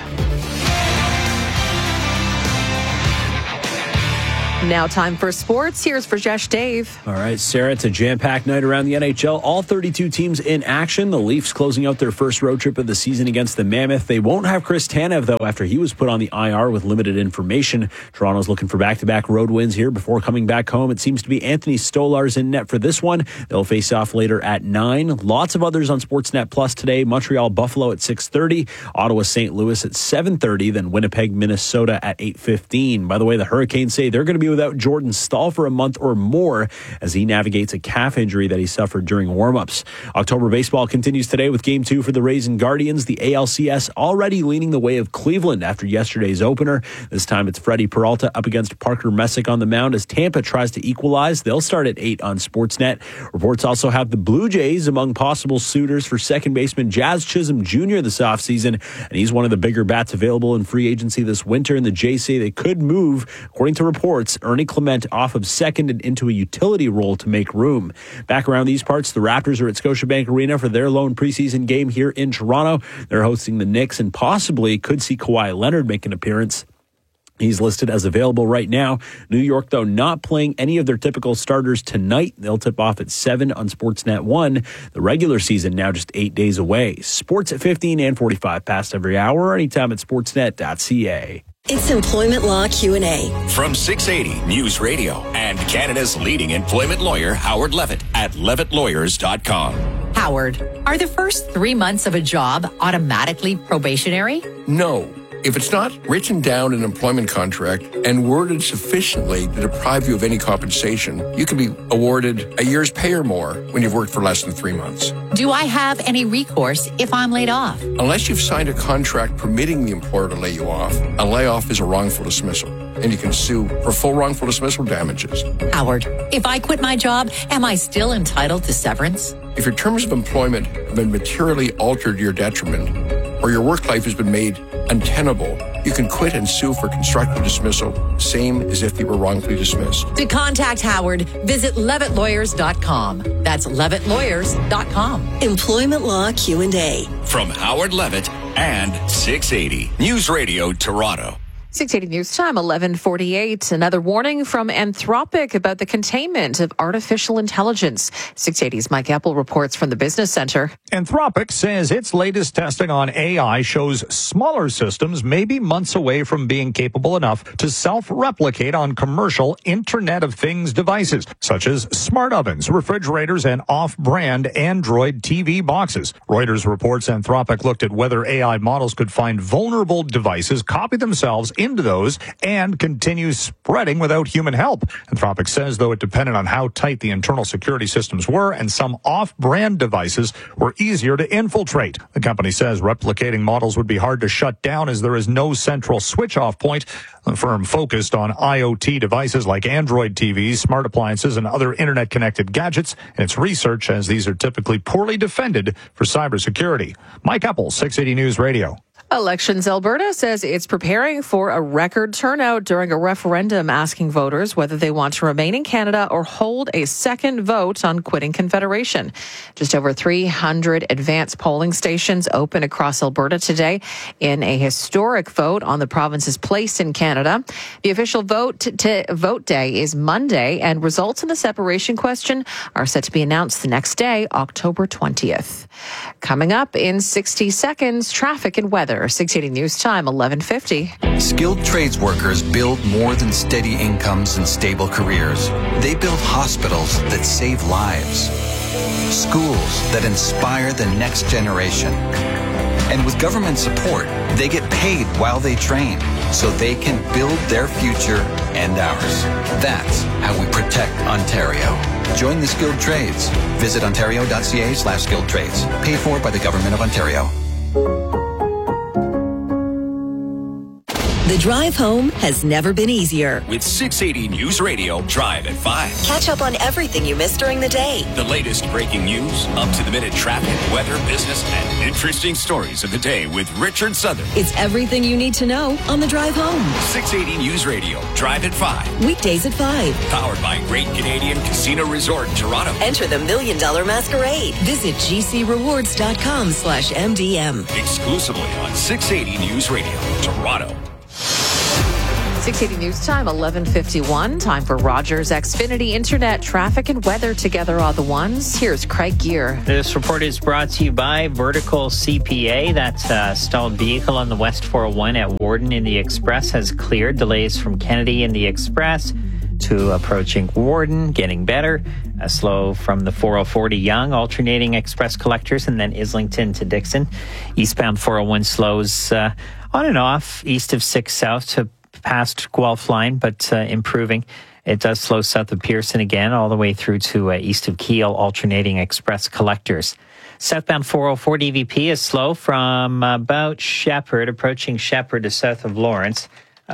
Now time for sports. Here's Rajesh Dave. All right, Sarah, it's a jam-packed night around the NHL. All 32 teams in action. The Leafs closing out their first road trip of the season against the Mammoth. They won't have Chris Tanev, though, after he was put on the IR with limited information. Toronto's looking for back-to-back road wins here before coming back home. It seems to be Anthony Stolarz in net for this one. They'll face off later at 9. Lots of others on Sportsnet Plus today. Montreal Buffalo at 6:30. Ottawa St. Louis at 7:30. Then Winnipeg Minnesota at 8:15. By the way, the Hurricanes say they're going to be without Jordan Staal for a month or more as he navigates a calf injury that he suffered during warm-ups. October baseball continues today with Game 2 for the Rays and Guardians. The ALCS already leaning the way of Cleveland after yesterday's opener. This time it's Freddie Peralta up against Parker Messick on the mound as Tampa tries to equalize. They'll start at 8 on Sportsnet. Reports also have the Blue Jays among possible suitors for second baseman Jazz Chisholm Jr. this offseason, and he's one of the bigger bats available in free agency this winter, and the Jays say they could move, according to reports, Ernie Clement off of second and into a utility role to make room. Back around these parts, the Raptors are at Scotiabank Arena for their lone preseason game here in Toronto. They're hosting the Knicks and possibly could see Kawhi Leonard make an appearance. He's listed as available right now. New York, though, not playing any of their typical starters tonight. They'll tip off at 7 on Sportsnet 1. The regular season now just 8 days away. Sports at 15 and 45 past every hour, anytime at sportsnet.ca. It's Employment Law Q&A. From 680 News Radio and Canada's leading employment lawyer, Howard Levitt, at levittlawyers.com. Howard, are the first 3 months of a job automatically probationary? No. If it's not written down in an employment contract and worded sufficiently to deprive you of any compensation, you can be awarded a year's pay or more when you've worked for less than 3 months. Do I have any recourse if I'm laid off? Unless you've signed a contract permitting the employer to lay you off, a layoff is a wrongful dismissal, and you can sue for full wrongful dismissal damages. Howard, if I quit my job, am I still entitled to severance? If your terms of employment have been materially altered to your detriment, or your work life has been made untenable, you can quit and sue for constructive dismissal, same as if you were wrongfully dismissed. To contact Howard, visit levittlawyers.com. That's levittlawyers.com. Employment Law Q&A. From Howard Levitt and 680 News Radio Toronto. 680 News Time, 11:48. Another warning from Anthropic about the containment of artificial intelligence. 680's Mike Apple reports from the Business Center. Anthropic says its latest testing on AI shows smaller systems may be months away from being capable enough to self-replicate on commercial Internet of Things devices, such as smart ovens, refrigerators, and off-brand Android TV boxes. Reuters reports Anthropic looked at whether AI models could find vulnerable devices, copy themselves into those, and continue spreading without human help. Anthropic says, though, it depended on how tight the internal security systems were, and some off-brand devices were easier to infiltrate. The company says replicating models would be hard to shut down as there is no central switch-off point. The firm focused on IoT devices like Android TVs, smart appliances, and other internet-connected gadgets in its research, as these are typically poorly defended for cybersecurity. Mike Apple, 680 News Radio. Elections Alberta says it's preparing for a record turnout during a referendum asking voters whether they want to remain in Canada or hold a second vote on quitting Confederation. Just over 300 advanced polling stations open across Alberta today in a historic vote on the province's place in Canada. The official vote day is Monday, and results in the separation question are set to be announced the next day, October 20th. Coming up in 60 seconds, traffic and weather. 680 News Time, 11:50. Skilled trades workers build more than steady incomes and stable careers. They build hospitals that save lives. Schools that inspire the next generation. And with government support, they get paid while they train so they can build their future and ours. That's how we protect Ontario. Join the skilled trades. Visit ontario.ca/skilled trades. Paid for by the Government of Ontario. The drive home has never been easier. With 680 News Radio, Drive at 5. Catch up on everything you missed during the day. The latest breaking news, up-to-the-minute traffic, weather, business, and interesting stories of the day with Richard Southern. It's everything you need to know on the drive home. 680 News Radio, Drive at 5. Weekdays at 5. Powered by Great Canadian Casino Resort, Toronto. Enter the $1 Million Masquerade. Visit gcrewards.com/MDM. Exclusively on 680 News Radio, Toronto. 680 News Time, 11:51. Time for Rogers Xfinity Internet traffic and weather together all the ones. Here's Craig Gear. This report is brought to you by Vertical CPA. That stalled vehicle on the West 401 at Warden in the Express has cleared. Delays from Kennedy in the Express to approaching Warden, getting better. Slow from the 404 to Yonge, alternating Express collectors, and then Islington to Dixon. Eastbound 401 slows on and off east of 6 South to past Guelph line, but improving. It does slow south of Pearson again, all the way through to east of Kiel, alternating Express collectors. Southbound 404 DVP is slow from about Shepherd, approaching Shepherd to south of Lawrence.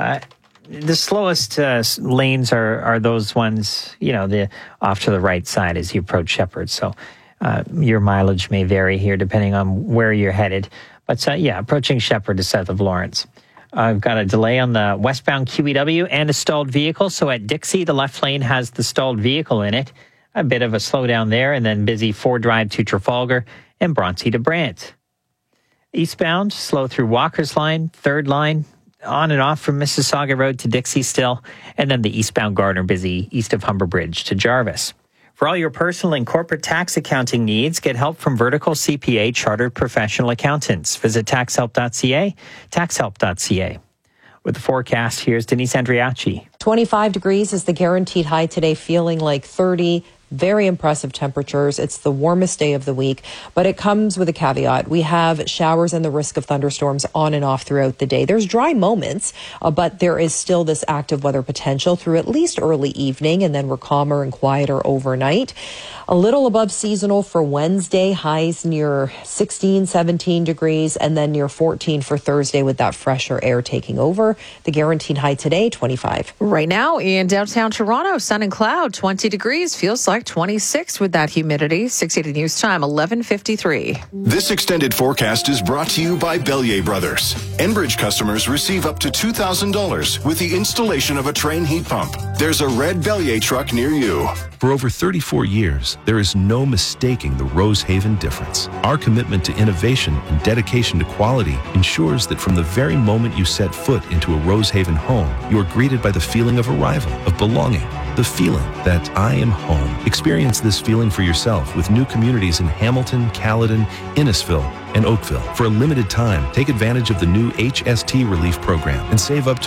The slowest lanes are those ones, the off to the right side as you approach Shepherd. So your mileage may vary here depending on where you're headed. But approaching Shepherd to south of Lawrence. I've got a delay on the westbound QEW and a stalled vehicle. So at Dixie, the left lane has the stalled vehicle in it. A bit of a slowdown there, and then busy 4 Drive to Trafalgar and Bronte to Brant. Eastbound, slow through Walker's line, 3rd line, on and off from Mississauga Road to Dixie still, and then the eastbound Gardner busy east of Humber Bridge to Jarvis. For all your personal and corporate tax accounting needs, get help from Vertical CPA Chartered Professional Accountants. Visit taxhelp.ca, taxhelp.ca. With the forecast, here's Denise Andriachi. 25 degrees is the guaranteed high today, feeling like 30. Very impressive temperatures. It's the warmest day of the week, but it comes with a caveat. We have showers and the risk of thunderstorms on and off throughout the day. There's dry moments, but there is still this active weather potential through at least early evening, and then we're calmer and quieter overnight. A little above seasonal for Wednesday, highs near 16, 17 degrees, and then near 14 for Thursday with that fresher air taking over. The guaranteed high today, 25. Right now in downtown Toronto, sun and cloud, 20 degrees. Feels like 26 with that humidity. 680 News Time, 11:53. This extended forecast is brought to you by Bellier Brothers. Enbridge customers receive up to $2,000 with the installation of a Train heat pump. There's a red Bellier truck near you. For over 34 years, there is no mistaking the Rosehaven difference. Our commitment to innovation and dedication to quality ensures that from the very moment you set foot into a Rosehaven home, you are greeted by the feeling of arrival, of belonging, the feeling that I am home. Experience this feeling for yourself with new communities in Hamilton, Caledon, Innisfil, and Oakville. For a limited time, take advantage of the new HST Relief Program and save up to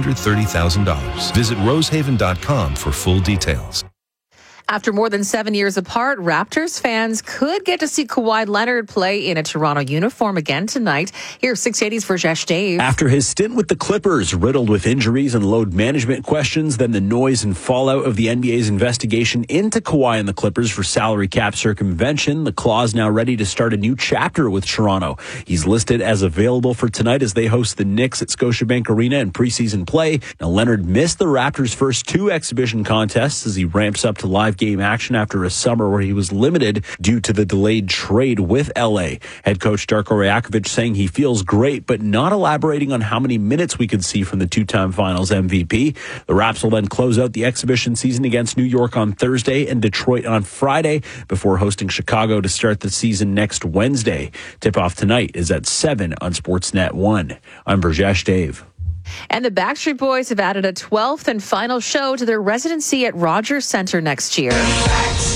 $130,000. Visit rosehaven.com for full details. After more than 7 years apart, Raptors fans could get to see Kawhi Leonard play in a Toronto uniform again tonight. Here's 680's Verjesh Dave. After his stint with the Clippers, riddled with injuries and load management questions, then the noise and fallout of the NBA's investigation into Kawhi and the Clippers for salary cap circumvention, the Claw's now ready to start a new chapter with Toronto. He's listed as available for tonight as they host the Knicks at Scotiabank Arena in preseason play. Now, Leonard missed the Raptors' first 2 exhibition contests as he ramps up to live game action after a summer where he was limited due to the delayed trade with LA. Head coach Darko Rajakovic saying he feels great, but not elaborating on how many minutes we could see from the 2-time finals MVP. The Raps will then close out the exhibition season against New York on Thursday and Detroit on Friday before hosting Chicago to start the season next Wednesday. Tip-off tonight is at 7 on Sportsnet 1. I'm Verjesh Dave. And the Backstreet Boys have added a 12th and final show to their residency at Rogers Centre next year.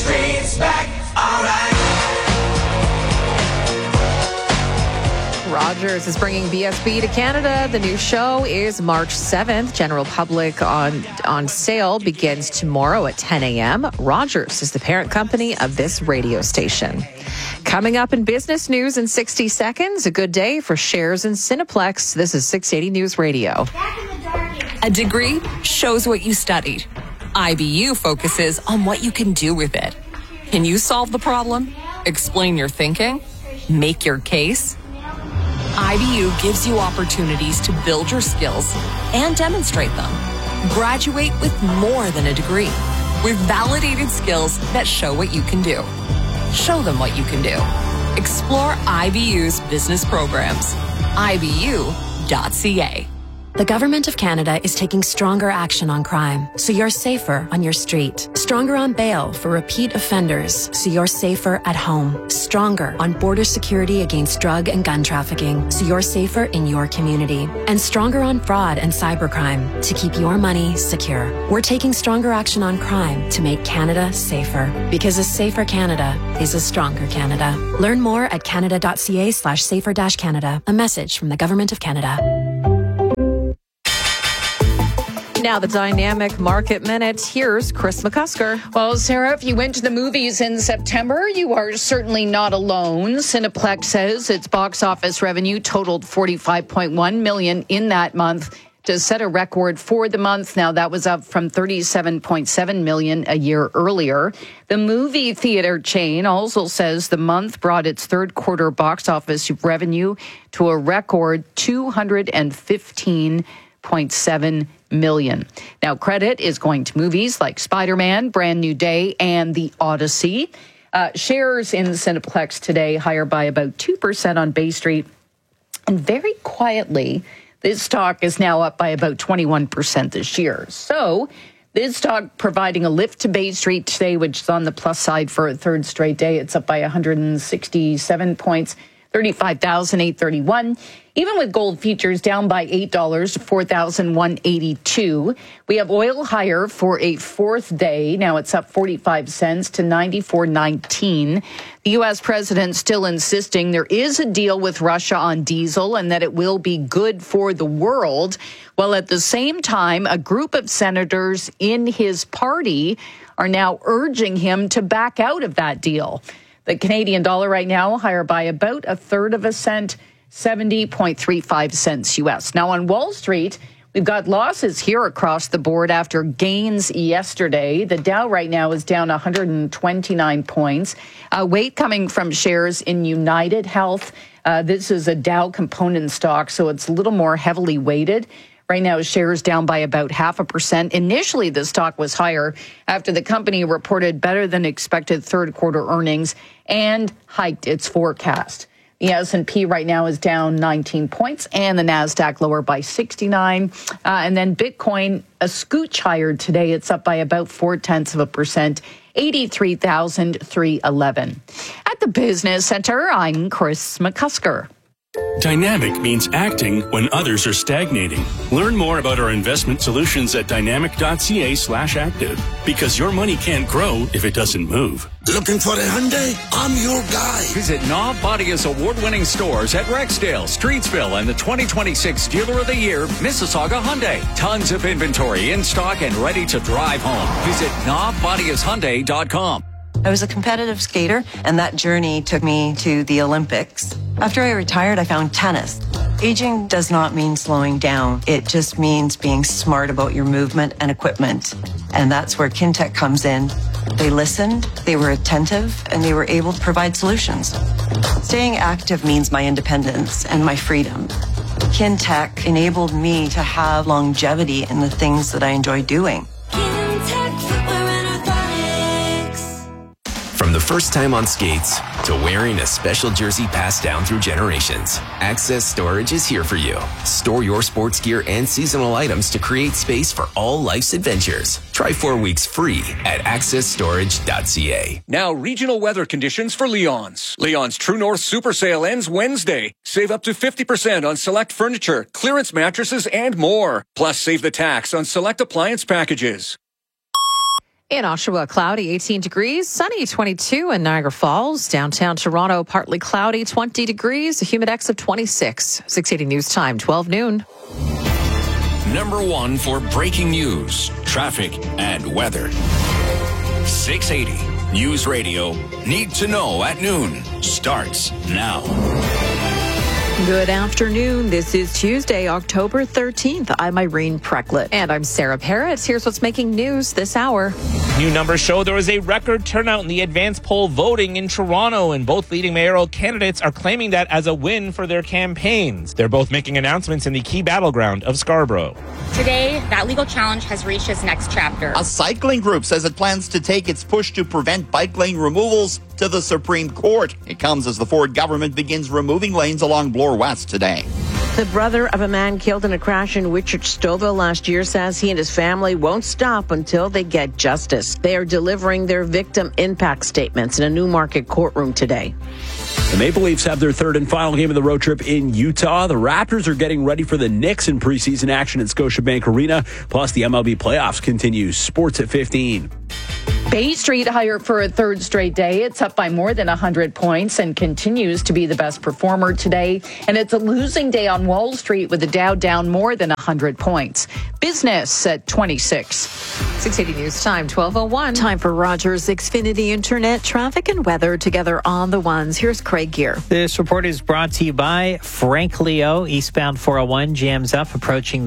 Rogers Rogers is bringing BSB to Canada. The new show is March 7th. General public on sale begins tomorrow at 10 a.m. Rogers is the parent company of this radio station. Coming up in business news in 60 seconds, a good day for shares in Cineplex. This is 680 News Radio. A degree shows what you studied. IBU focuses on what you can do with it. Can you solve the problem? Explain your thinking? Make your case? IBU gives you opportunities to build your skills and demonstrate them. Graduate with more than a degree, with validated skills that show what you can do. Show them what you can do. Explore IBU's business programs. IBU.ca. The Government of Canada is taking stronger action on crime, so you're safer on your street. Stronger on bail for repeat offenders, so you're safer at home. Stronger on border security against drug and gun trafficking, so you're safer in your community. And stronger on fraud and cybercrime, to keep your money secure. We're taking stronger action on crime to make Canada safer. Because a safer Canada is a stronger Canada. Learn more at canada.ca/safer-Canada. A message from the Government of Canada. Now the Dynamic Market Minute. Here's Chris McCusker. Well, Sarah, if you went to the movies in September, you are certainly not alone. Cineplex says its box office revenue totaled $45.1 million in that month to set a record for the month. Now that was up from $37.7 million a year earlier. The movie theater chain also says the month brought its third quarter box office revenue to a record $215.7 million. Now, credit is going to movies like Spider-Man, Brand New Day, and The Odyssey. Shares in Cineplex today higher by about 2% on Bay Street. And very quietly, this stock is now up by about 21% this year. So this stock providing a lift to Bay Street today, which is on the plus side for a third straight day. It's up by 167 points, 35,831. Even with gold futures down by $8 to $4,182. We have oil higher for a fourth day. Now it's up 45 cents to 94.19. The U.S. president still insisting there is a deal with Russia on diesel and that it will be good for the world. While at the same time, a group of senators in his party are now urging him to back out of that deal. The Canadian dollar right now higher by about a third of a cent, 70.35 cents U.S. Now on Wall Street, we've got losses here across the board after gains yesterday. The Dow right now is down 129 points. Weight coming from shares in United Health. This is a Dow component stock, so it's a little more heavily weighted. Right now, shares down by about 0.5%. Initially, the stock was higher after the company reported better than expected third quarter earnings and hiked its forecast. The S&P right now is down 19 points and the NASDAQ lower by 69. And then Bitcoin, a scooch higher today. It's up by about 0.4%, 83,311. At the Business Center, I'm Chris McCusker. Dynamic means acting when others are stagnating. Learn more about our investment solutions at dynamic.ca/active, because your money can't grow if it doesn't move. Looking for a Hyundai? I'm your guy. Visit Knob Bodia's award-winning stores at Rexdale, Streetsville, and the 2026 Dealer of the Year, Mississauga Hyundai. Tons of inventory in stock and ready to drive home. Visit knobbodiashyundai.com. I was a competitive skater, and that journey took me to the Olympics. After I retired, I found tennis. Aging does not mean slowing down. It just means being smart about your movement and equipment. And that's where Kintec comes in. They listened, they were attentive, and they were able to provide solutions. Staying active means my independence and my freedom. Kintec enabled me to have longevity in the things that I enjoy doing. From the first time on skates to wearing a special jersey passed down through generations, Access Storage is here for you. Store your sports gear and seasonal items to create space for all life's adventures. Try 4 weeks free at accessstorage.ca. Now, regional weather conditions for Leon's. Leon's True North Super Sale ends Wednesday. Save up to 50% on select furniture, clearance mattresses, and more. Plus, save the tax on select appliance packages. In Oshawa, cloudy, 18 degrees, sunny, 22 in Niagara Falls. Downtown Toronto, partly cloudy, 20 degrees, a humidex of 26. 680 News Time, 12 noon. Number one for breaking news, traffic, and weather. 680 News Radio. Need to know at noon starts now. Good afternoon. This is Tuesday, October 13th. I'm Irene Precklett. And I'm Sarah Parrott. Here's what's making news this hour. New numbers show there was a record turnout in the advance poll voting in Toronto, and both leading mayoral candidates are claiming that as a win for their campaigns. They're both making announcements in the key battleground of Scarborough. Today, that legal challenge has reached its next chapter. A cycling group says it plans to take its push to prevent bike lane removals to the Supreme Court. It comes as the Ford government begins removing lanes along Bloor West today. The brother of a man killed in a crash in Richard Stouffville last year says he and his family won't stop until they get justice. They are delivering their victim impact statements in a Newmarket courtroom today. The Maple Leafs have their third and final game of the road trip in Utah. The Raptors are getting ready for the Knicks in preseason action at Scotiabank Arena. Plus, the MLB playoffs continue. Sports at 15. Bay Street higher for a third straight day. It's up by more than 100 points and continues to be the best performer today. And it's a losing day on Wall Street with the Dow down more than 100 points. Business at 26. 680 News Time, 12:01. Time for Rogers Xfinity Internet traffic and weather together on the ones. Here's Craig Gear. This report is brought to you by Frank Leo. Eastbound 401 jams up approaching the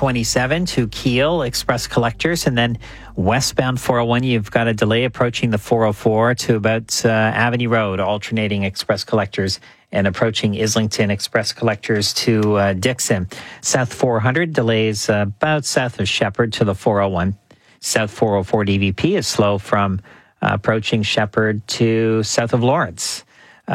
427 to Kiel Express Collectors, and then westbound 401, you've got a delay approaching the 404 to about Avenue Road, alternating Express Collectors, and approaching Islington Express Collectors to Dixon. South 400 delays about south of Shepherd to the 401. South 404 DVP is slow from approaching Shepherd to south of Lawrence.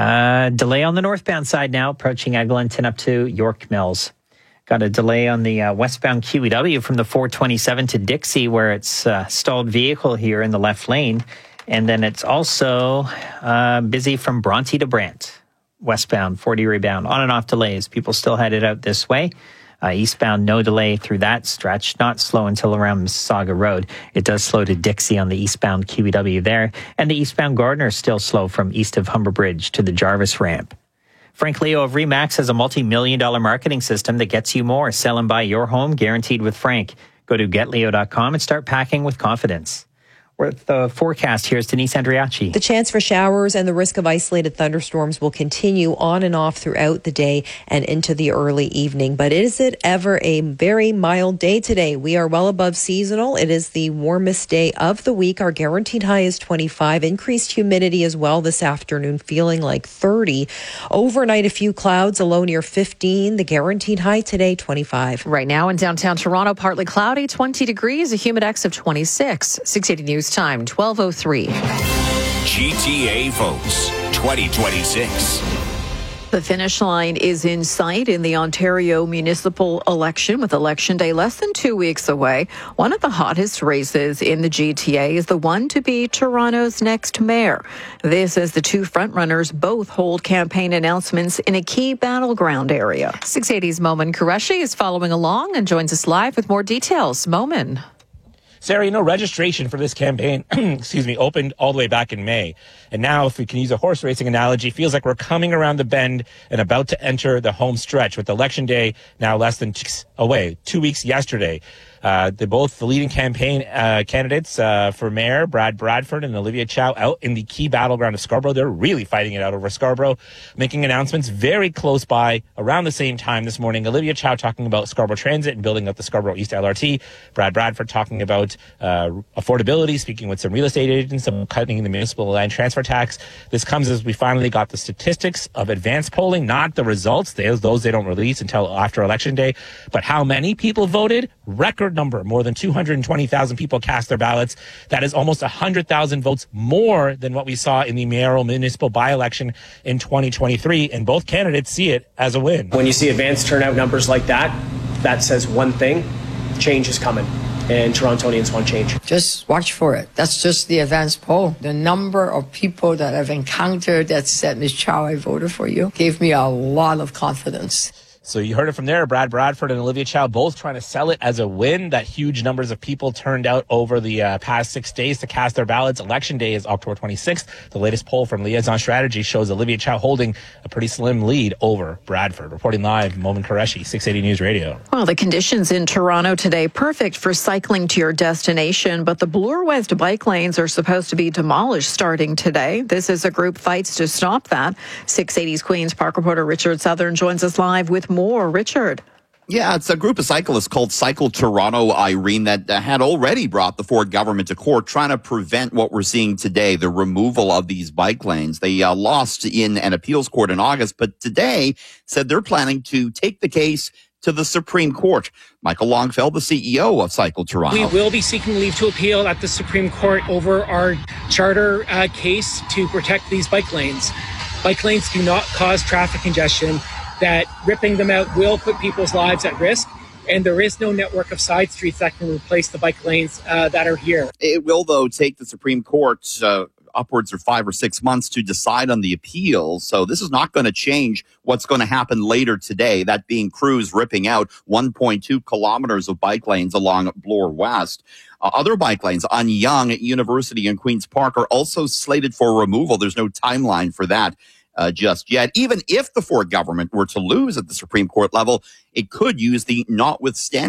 Delay on the northbound side now, approaching Eglinton up to York Mills. Got a delay on the westbound QEW from the 427 to Dixie, where it's stalled vehicle here in the left lane. And then it's also busy from Bronte to Brant, westbound, 40 rebound, on and off delays. People still headed out this way. Eastbound, no delay through that stretch, not slow until around Mississauga Road. It does slow to Dixie on the eastbound QEW there. And the eastbound Gardner is still slow from east of Humber Bridge to the Jarvis ramp. Frank Leo of RE/MAX has a multi-million-dollar marketing system that gets you more. Sell and buy your home, guaranteed with Frank. Go to getleo.com and start packing with confidence. With the forecast, here's Denise Andriachi. The chance for showers and the risk of isolated thunderstorms will continue on and off throughout the day and into the early evening. But is it ever a very mild day today? We are well above seasonal. It is the warmest day of the week. Our guaranteed high is 25. Increased humidity as well this afternoon, feeling like 30. Overnight, a few clouds, a low near 15. The guaranteed high today, 25. Right now in downtown Toronto, partly cloudy, 20 degrees, a humidex of 26. 680 News Time, 12:03. GTA votes 2026. The finish line is in sight in the Ontario municipal election, with Election Day less than 2 weeks away. One of the hottest races in the GTA is the one to be Toronto's next mayor. This as the two frontrunners both hold campaign announcements in a key battleground area. 680's Momin Qureshi is following along and joins us live with more details. Momin. Sarah, registration for this campaign, opened all the way back in May. And now, if we can use a horse racing analogy, feels like we're coming around the bend and about to enter the home stretch, with Election Day now less than 2 weeks away, 2 weeks yesterday. The leading campaign candidates for mayor, Brad Bradford and Olivia Chow, out in the key battleground of Scarborough. They're really fighting it out over Scarborough, making announcements very close by around the same time this morning. Olivia Chow talking about Scarborough Transit and building up the Scarborough East LRT. Brad Bradford talking about affordability, speaking with some real estate agents about cutting the municipal land transfer tax. This comes as we finally got the statistics of advanced polling, not the results. Those they don't release until after Election Day, but how many people voted. Record number. More than 220,000 people cast their ballots. That is almost 100,000 votes more than what we saw in the mayoral municipal by-election in 2023. And both candidates see it as a win. When you see advanced turnout numbers like that, that says one thing: change is coming. And Torontonians want change. Just watch for it. That's just the advanced poll. The number of people that I've encountered that said, Ms. Chow, I voted for you, gave me a lot of confidence. So you heard it from there. Brad Bradford and Olivia Chow both trying to sell it as a win. That huge numbers of people turned out over the past 6 days to cast their ballots. Election day is October 26th. The latest poll from Liaison Strategy shows Olivia Chow holding a pretty slim lead over Bradford. Reporting live, Momin Qureshi, 680 News Radio. Well, the conditions in Toronto today, perfect for cycling to your destination, but the Bloor West bike lanes are supposed to be demolished starting today. This is a group fights to stop that. 680's Queen's Park reporter Richard Southern joins us live with more. Richard. Yeah, it's a group of cyclists called Cycle Toronto, Irene, that had already brought the Ford government to court trying to prevent what we're seeing today, the removal of these bike lanes. They lost in an appeals court in August, but today said they're planning to take the case to the Supreme Court. Michael Longfeld, the CEO of Cycle Toronto. We will be seeking leave to appeal at the Supreme Court over our charter case to protect these bike lanes. Bike lanes do not cause traffic congestion. That ripping them out will put people's lives at risk, and there is no network of side streets that can replace the bike lanes that are here. It will, though, take the Supreme Court upwards of 5 or 6 months to decide on the appeal. So this is not going to change what's going to happen later today, that being crews ripping out 1.2 kilometers of bike lanes along Bloor West. Other bike lanes on Yonge at University and Queen's Park are also slated for removal. There's no timeline for that just yet. Even if the Ford government were to lose at the Supreme Court level, it could use the notwithstanding